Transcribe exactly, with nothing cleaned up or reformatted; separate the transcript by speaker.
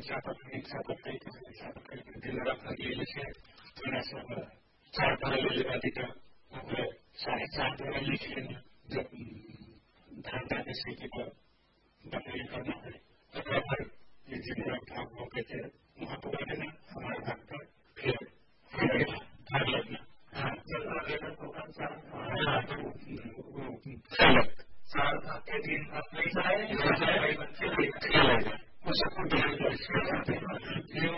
Speaker 1: शपथ नहीं शपथ नहीं किसी शपथ नहीं दिन रात लगी लिखे थोड़ा सा चार पाले अधिक साढ़े चार पाले लिखे जब धारा किसी की बदली करना है तो फिर ये जिन भाग मौके थे वहाँ पर रहना हमारे भाग पर फिर फिर भाग लगना हाँ जब आगे का प्रोग्राम चार चार भाग के दिन अपने जाए बच्चे खेलेगा उसको